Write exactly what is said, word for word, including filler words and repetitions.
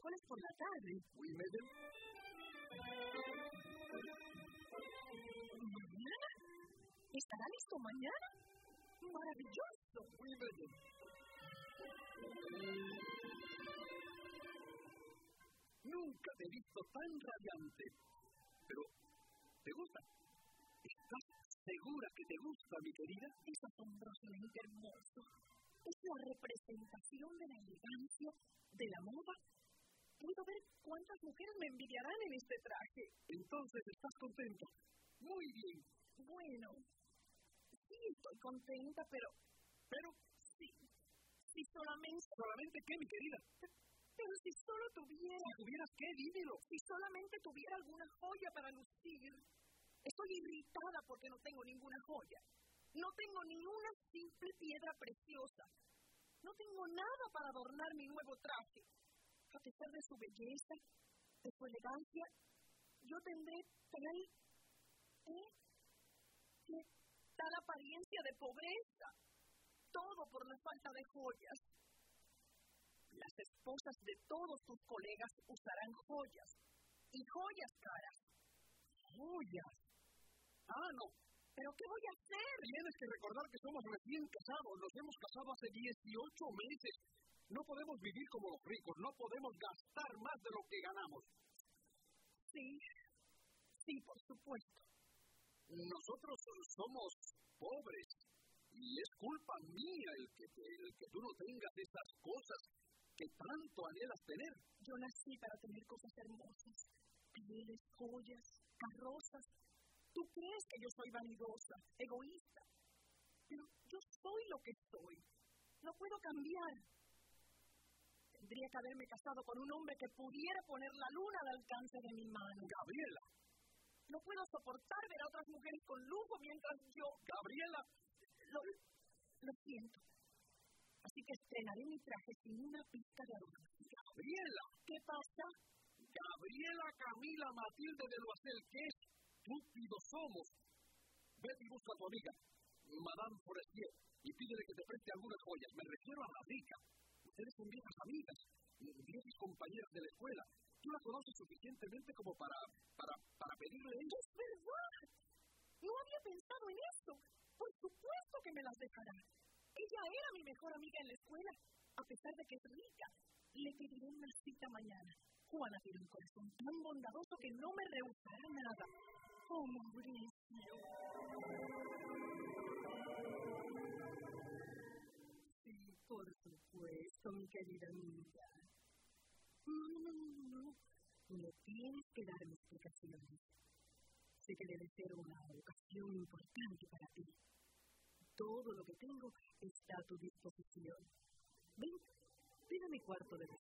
miércoles por la tarde. Oui, madame. ¿Mañana? ¿Estará listo mañana? ¡Maravilloso! Oui, madame. Nunca te he visto tan radiante. Pero, ¿te gusta? ¿Estás segura que te gusta, mi querida? Es asombrosamente hermoso. Es la representación de la elegancia, de la moda. Puedo ver cuántas mujeres me envidiarán en este traje. Entonces, ¿estás contenta? Muy bien. Bueno, sí estoy contenta, pero... Pero, sí, si solamente... ¿solamente qué, mi querida? Pero si solo tuviera... Si tuvieras qué, dímelo. Si solamente tuviera alguna joya para lucir. Estoy irritada porque no tengo ninguna joya. No tengo ni una simple piedra preciosa. No tengo nada para adornar mi nuevo traje. A pesar de su belleza, de su elegancia, yo tendré tal... ¿eh? ¿Qué tal apariencia de pobreza? Todo por la falta de joyas. Las esposas de todos tus colegas usarán joyas. Y joyas caras. ¿Joyas? Ah, no. ¿Pero qué voy a hacer? Tienes que recordar que somos recién casados. Nos hemos casado hace dieciocho meses. No podemos vivir como los ricos. No podemos gastar más de lo que ganamos. Sí. Sí, por supuesto. Nosotros somos pobres. Y es culpa mía el que, el que tú no tengas esas cosas que tanto anhelas tener. Yo nací para tener cosas hermosas. Pieles, joyas, carrozas. Tú crees que yo soy vanidosa, egoísta. Pero yo soy lo que soy. No puedo cambiar. Tendría que haberme casado con un hombre que pudiera poner la luna al alcance de mi mano. Gabriela. No puedo soportar ver a otras mujeres con lujo mientras yo... Gabriela. Lo, lo siento. Así que estrenaré mi traje sin una pizca de aroma. Gabriela. ¿Qué pasa? Gabriela Camila Matilde de Loisel, qué estúpidos somos. Vete y busca a tu amiga, Madame Forestier, y pídele que te preste algunas joyas. Me refiero a la rica. Ustedes son viejas amigas, viejas compañeras de la escuela. Tú la conoces suficientemente como para, para, para pedirle a ella. ¡Es verdad! No había pensado en eso. Por supuesto que me las dejará. Ella era mi mejor amiga en la escuela, a pesar de que es rica. Le pediré una cita mañana. Juana tiene un corazón tan bondadoso que no me rehusará nada. Oh, Mauricio. Sí, por supuesto, mi querida amiga. No, no, no, no. No tienes que darme explicaciones. Sé que debe ser una ocasión importante para ti. Todo lo que tengo está a tu disposición. Ven, ven a mi cuarto de